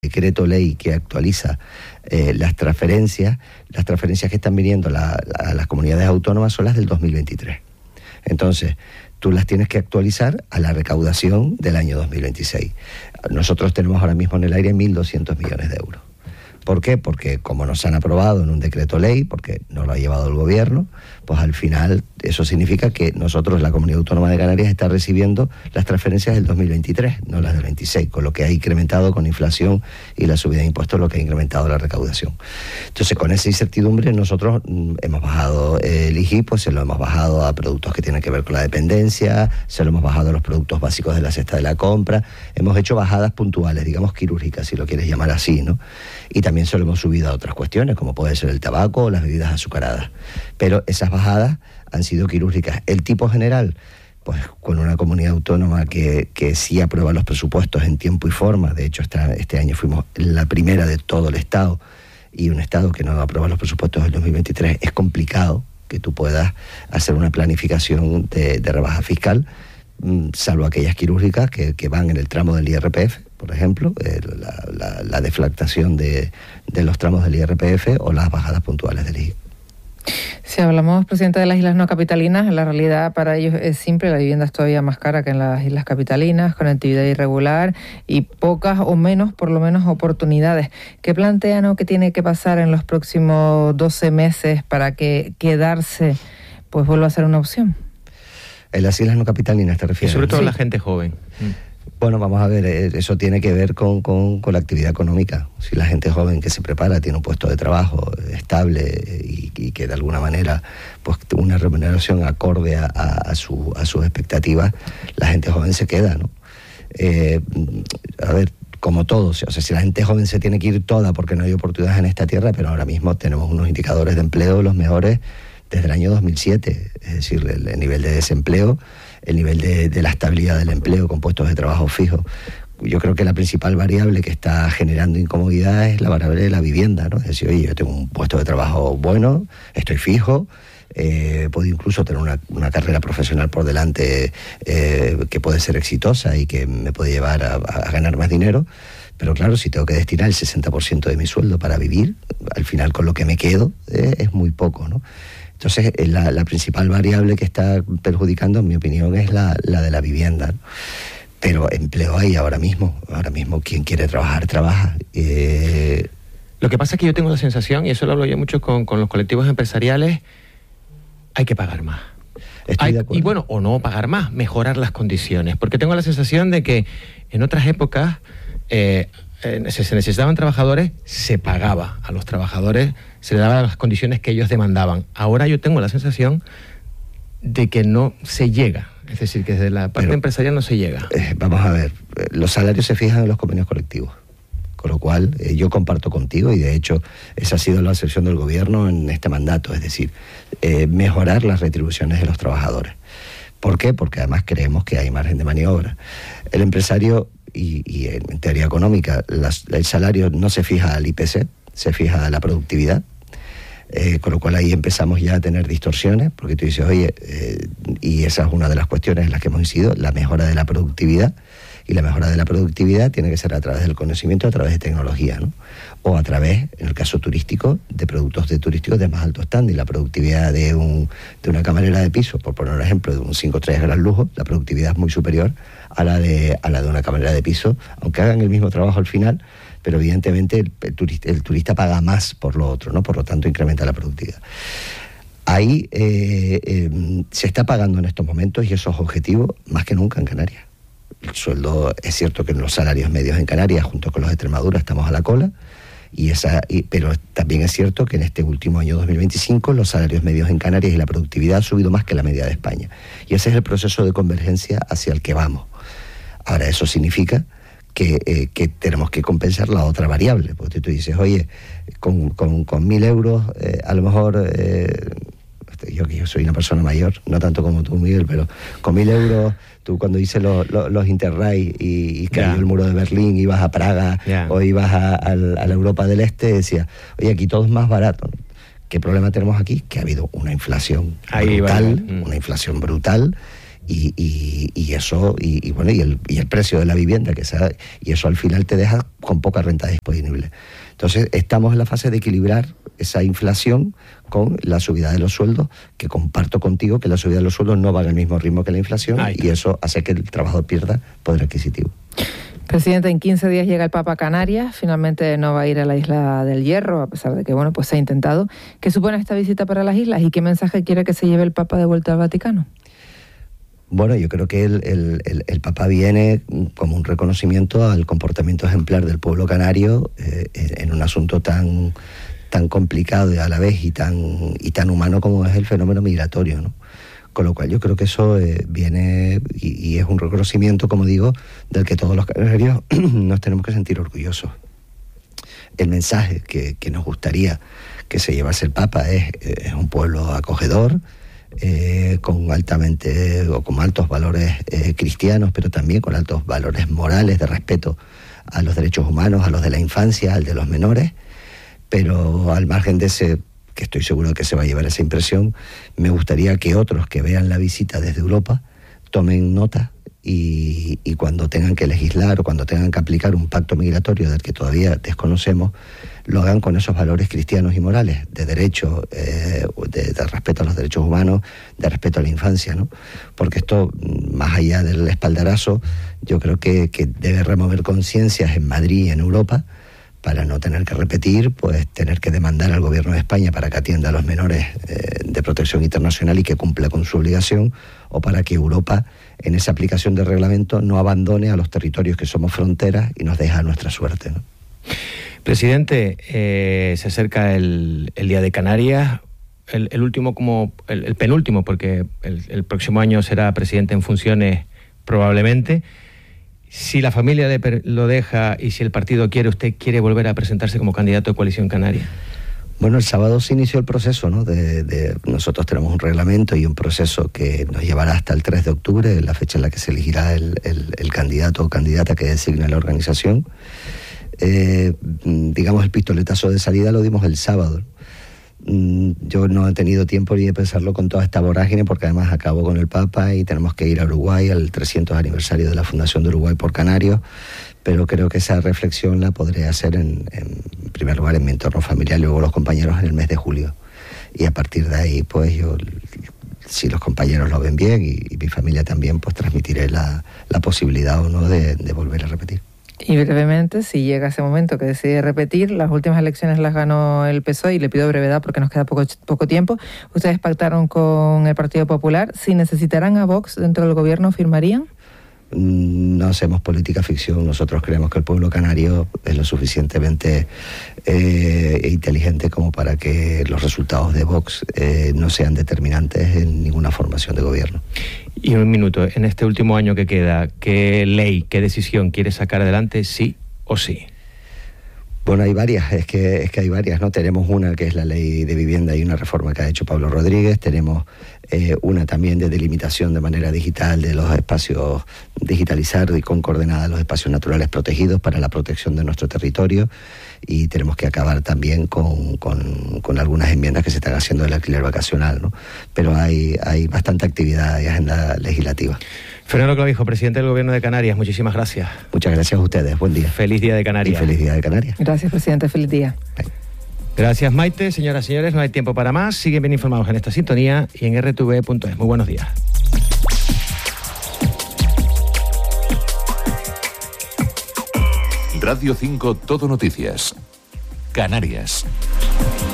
decreto ley que actualiza las transferencias que están viniendo a las comunidades autónomas son las del 2023. Entonces, tú las tienes que actualizar a la recaudación del año 2026. Nosotros tenemos ahora mismo en el aire 1.200 millones de euros. ¿Por qué? Porque como nos han aprobado en un decreto ley, porque no lo ha llevado el gobierno, pues al final eso significa que nosotros, la Comunidad Autónoma de Canarias, está recibiendo las transferencias del 2023, no las del 26, con lo que ha incrementado con inflación y la subida de impuestos, lo que ha incrementado la recaudación. Entonces, con esa incertidumbre, nosotros hemos bajado el IGI, pues se lo hemos bajado a productos que tienen que ver con la dependencia, se lo hemos bajado a los productos básicos de la cesta de la compra, hemos hecho bajadas puntuales, digamos quirúrgicas, si lo quieres llamar así, ¿no? Y también se lo hemos subido a otras cuestiones, como puede ser el tabaco o las bebidas azucaradas. Pero esas bajadas han sido quirúrgicas. El tipo general, pues con una comunidad autónoma que sí aprueba los presupuestos en tiempo y forma. De hecho, este año fuimos la primera de todo el Estado, y un Estado que no aprueba los presupuestos del 2023, es complicado que tú puedas hacer una planificación de rebaja fiscal, salvo aquellas quirúrgicas que van en el tramo del IRPF, por ejemplo, la deflactación de los tramos del IRPF o las bajadas puntuales del IGI. Si hablamos, presidente, de las islas no capitalinas, la realidad para ellos es simple: la vivienda es todavía más cara que en las islas capitalinas, con actividad irregular y pocas o menos, por lo menos, oportunidades. ¿Qué plantean o qué tiene que pasar en los próximos 12 meses para que quedarse pues vuelva a ser una opción? En las islas no capitalinas, ¿te refieres? Y sobre todo sí. La gente joven. Bueno, vamos a ver, eso tiene que ver con la actividad económica. Si la gente joven que se prepara tiene un puesto de trabajo estable y que de alguna manera pues una remuneración acorde a sus expectativas, la gente joven se queda, ¿no? A ver, como todos, o sea, si la gente joven se tiene que ir toda porque no hay oportunidades en esta tierra, pero ahora mismo tenemos unos indicadores de empleo los mejores desde el año 2007, es decir, el nivel de desempleo, el nivel de la estabilidad del empleo con puestos de trabajo fijos. Yo creo que la principal variable que está generando incomodidad es la variable de la vivienda, ¿no? Es decir, oye, yo tengo un puesto de trabajo bueno, estoy fijo, puedo incluso tener una carrera profesional por delante que puede ser exitosa y que me puede llevar a ganar más dinero, pero claro, si tengo que destinar el 60% de mi sueldo para vivir, al final con lo que me quedo es muy poco, ¿no? Entonces, la principal variable que está perjudicando, en mi opinión, es la de la vivienda, ¿no? Pero empleo hay ahora mismo. Ahora mismo quien quiere trabajar, trabaja. Lo que pasa es que yo tengo la sensación, y eso lo hablo yo mucho con los colectivos empresariales, hay que pagar más. Estoy de acuerdo. Y bueno, o no pagar más, mejorar las condiciones. Porque tengo la sensación de que en otras épocas se necesitaban trabajadores, se pagaba a los trabajadores, se les daban las condiciones que ellos demandaban. Ahora yo tengo la sensación de que no se llega. Es decir, que desde la parte empresarial no se llega. Vamos a ver, los salarios se fijan en los convenios colectivos. Con lo cual, yo comparto contigo, y de hecho esa ha sido la aserción del gobierno en este mandato, es decir, mejorar las retribuciones de los trabajadores. ¿Por qué? Porque además creemos que hay margen de maniobra. El empresario, y en teoría económica, el salario no se fija al IPC, se fija a la productividad. Con lo cual ahí empezamos ya a tener distorsiones, porque tú dices, oye, y esa es una de las cuestiones en las que hemos incidido, la mejora de la productividad, y la mejora de la productividad tiene que ser a través del conocimiento, a través de tecnología, ¿no? O a través, en el caso turístico, de productos turísticos de más alto estándar. La productividad de una camarera de piso, por poner un ejemplo, de un 5 estrellas gran lujo, la productividad es muy superior a la de una camarera de piso, aunque hagan el mismo trabajo al final, pero evidentemente el turista paga más por lo otro, ¿no? Por lo tanto, incrementa la productividad. Ahí se está pagando en estos momentos, y eso es objetivo, más que nunca en Canarias. El sueldo, es cierto que en los salarios medios en Canarias, junto con los de Extremadura, estamos a la cola, pero también es cierto que en este último año 2025 los salarios medios en Canarias y la productividad ha subido más que la media de España. Y ese es el proceso de convergencia hacia el que vamos. Ahora, eso significa que tenemos que compensar la otra variable, porque tú dices, oye, con 1.000 euros, a lo mejor, yo soy una persona mayor, no tanto como tú, Miguel, pero con 1.000 euros, tú cuando hice los Interrail y cayó el muro de Berlín, ibas a Praga o ibas a la Europa del Este, decías, oye, aquí todo es más barato, ¿no? ¿Qué problema tenemos aquí? Que ha habido una inflación brutal, una inflación brutal, Y eso, bueno, y el precio de la vivienda, y eso al final te deja con poca renta disponible. Entonces estamos en la fase de equilibrar esa inflación con la subida de los sueldos, que comparto contigo que la subida de los sueldos no va al mismo ritmo que la inflación, y eso hace que el trabajador pierda poder adquisitivo. Presidente, en 15 días llega el Papa a Canarias, finalmente no va a ir a la Isla del Hierro, a pesar de que, bueno, pues se ha intentado. ¿Qué supone esta visita para las islas y qué mensaje quiere que se lleve el Papa de vuelta al Vaticano? Bueno, yo creo que el Papa viene como un reconocimiento al comportamiento ejemplar del pueblo canario en un asunto tan complicado y a la vez y tan humano como es el fenómeno migratorio, ¿no? Con lo cual yo creo que eso viene y es un reconocimiento, como digo, del que todos los canarios nos tenemos que sentir orgullosos. El mensaje que nos gustaría que se llevase el Papa es un pueblo acogedor, con altos valores cristianos, pero también con altos valores morales de respeto a los derechos humanos, a los de la infancia, al de los menores, pero al margen de ese, que estoy seguro de que se va a llevar esa impresión, me gustaría que otros que vean la visita desde Europa tomen nota y cuando tengan que legislar o cuando tengan que aplicar un pacto migratorio del que todavía desconocemos, lo hagan con esos valores cristianos y morales, de derecho, de respeto a los derechos humanos, de respeto a la infancia, ¿no? Porque esto, más allá del espaldarazo, yo creo que debe remover conciencias en Madrid y en Europa, para no tener que repetir, pues tener que demandar al gobierno de España para que atienda a los menores de protección internacional y que cumpla con su obligación, o para que Europa, en esa aplicación del reglamento, no abandone a los territorios que somos fronteras y nos deje a nuestra suerte, ¿no? Presidente, se acerca el Día de Canarias, el último como el penúltimo, porque el próximo año será presidente en funciones probablemente. Si la familia lo deja y si el partido quiere, ¿usted quiere volver a presentarse como candidato de Coalición Canaria? Bueno, el sábado se inició el proceso, ¿no? Nosotros tenemos un reglamento y un proceso que nos llevará hasta el 3 de octubre, la fecha en la que se elegirá el candidato o candidata que designe la organización. Digamos, el pistoletazo de salida lo dimos el sábado. Yo no he tenido tiempo ni de pensarlo con toda esta vorágine, porque además acabo con el Papa y tenemos que ir a Uruguay al 300 aniversario de la Fundación de Uruguay por Canarios, pero creo que esa reflexión la podré hacer en primer lugar en mi entorno familiar y luego los compañeros en el mes de julio, y a partir de ahí pues yo, si los compañeros lo ven bien y mi familia también, pues transmitiré la posibilidad o no de volver a repetir. Y brevemente, si llega ese momento que decide repetir, las últimas elecciones las ganó el PSOE, y le pido brevedad porque nos queda poco tiempo. Ustedes pactaron con el Partido Popular. Si necesitaran a Vox dentro del gobierno, ¿firmarían? No hacemos política ficción. Nosotros creemos que el pueblo canario es lo suficientemente inteligente como para que los resultados de Vox no sean determinantes en ninguna formación de gobierno. Y un minuto, en este último año que queda, ¿qué ley, qué decisión quiere sacar adelante, sí o sí? Bueno, hay varias, es que hay varias, ¿no? Tenemos una que es la ley de vivienda y una reforma que ha hecho Pablo Rodríguez, tenemos una también de delimitación de manera digital de los espacios, digitalizar y con coordenadas los espacios naturales protegidos para la protección de nuestro territorio, y tenemos que acabar también con algunas enmiendas que se están haciendo del alquiler vacacional, ¿no? Pero hay bastante actividad y agenda legislativa. Fernando Clavijo, presidente del Gobierno de Canarias, muchísimas gracias. Muchas gracias a ustedes, buen día. Feliz Día de Canarias. Y feliz Día de Canarias. Gracias, presidente, feliz día. Gracias, Maite. Señoras y señores, no hay tiempo para más. Siguen bien informados en esta sintonía y en rtv.es. Muy buenos días. Radio 5 Todo Noticias. Canarias.